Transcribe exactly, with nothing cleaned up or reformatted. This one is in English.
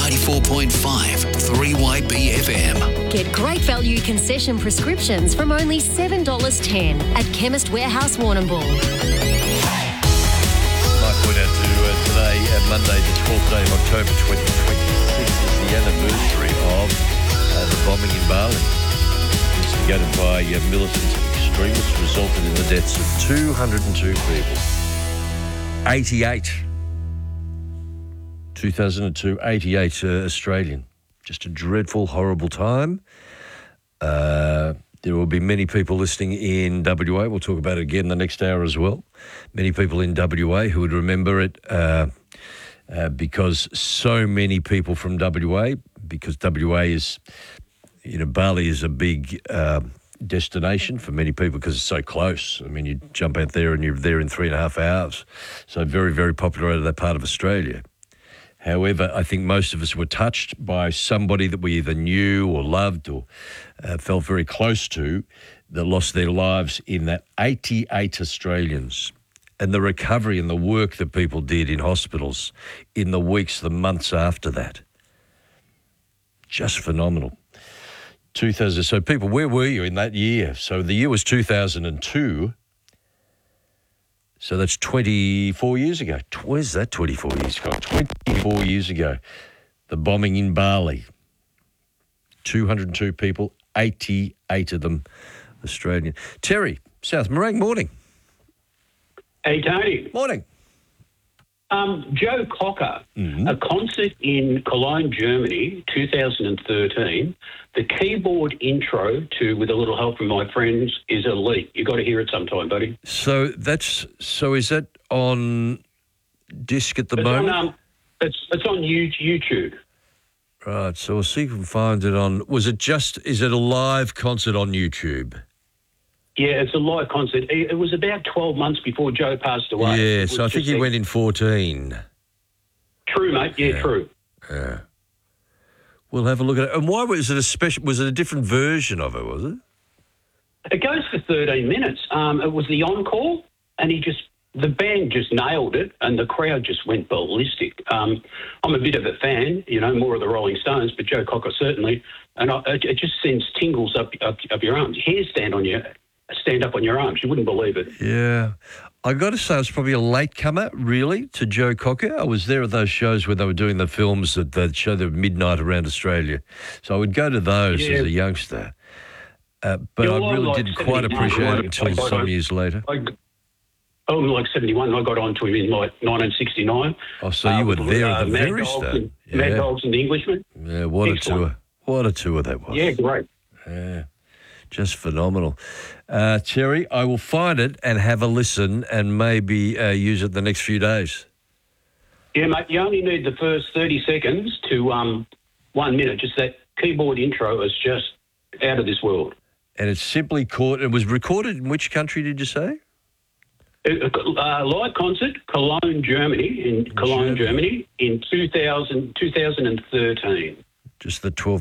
ninety-four point five three Y B F M. Get great value concession prescriptions from only seven dollars ten at Chemist Warehouse Warrnambool. Might point out to uh, today, uh, Monday the twelfth day of October twenty twenty-six, is the anniversary of uh, the bombing in Bali. Instigated by uh, militant extremists, resulted in the deaths of two hundred two people. eighty-eight. two thousand two, eighty-eight uh, Australian. Just a dreadful, horrible time. Uh, there will be many people listening in W A. We'll talk about it again the next hour as well. Many people in W A who would remember it uh, uh, because so many people from W A, because W A is, you know, Bali is a big uh, destination for many people because it's so close. I mean, you jump out there and you're there in three and a half hours. So very, very popular out of that part of Australia. However, I think most of us were touched by somebody that we either knew or loved or uh, felt very close to that lost their lives in that. eighty-eight Australians. And the recovery and the work that people did in hospitals in the weeks, the months after that. Just phenomenal. two thousand. So people, where were you in that year? So the year was two thousand two. So that's twenty-four years ago. Where's that twenty-four years ago? twenty-four years ago. The bombing in Bali. two hundred two people, eighty-eight of them Australian. Terry, South Morang, morning. Hey, Tony. Morning. Um, Joe Cocker, Mm-hmm. a concert in Cologne, Germany, two thousand thirteen. The keyboard intro to With a Little Help from My Friends is elite. You got to hear it sometime, buddy. So that's so is that on disc at the It's moment? on, um, it's, it's on YouTube. Right, so we'll see if we can find it on. Was it just, is it a live concert on YouTube? Yeah, it's a live concert. It, it was about twelve months before Joe passed away. Yeah, It so I was think just he a- went in fourteen. True, mate. Yeah, Yeah. true. Yeah. We'll have a look at it. And why was it a special, was it a different version of it, was it? It goes for thirteen minutes. Um, it was the encore, and he just, the band just nailed it, and the crowd just went ballistic. Um, I'm a bit of a fan, you know, more of the Rolling Stones, but Joe Cocker certainly, and I, it, it just sends tingles up, up up your arms. Hairs stand on your stand up on your arms. You wouldn't believe it. Yeah. I got to say, I was probably a latecomer, really, to Joe Cocker. I was there at those shows where they were doing the films that that show the midnight around Australia. So I would go to those Yeah. as a youngster. Uh, but Yeah, I well, really like didn't quite seventy-one, appreciate I- it until I got some on- years later. I, I'm like seventy-one. I got onto him in like nineteen sixty-nine. Oh, so you were with, there at the Mad very Dogs start. and- Mad Yeah. Dogs and the Englishman. Yeah, what a Excellent. tour. What a tour that was. Yeah, great. Yeah, just phenomenal. Uh, Terry, I will find it and have a listen and maybe uh, use it the next few days. Yeah, mate, you only need the first thirty seconds to um, one minute. Just that keyboard intro is just out of this world. And it's simply caught, it was recorded in which country did you say? Uh, live concert, Cologne, Germany, in Cologne, Germany, in two thousand, two thousand thirteen. Just the twelve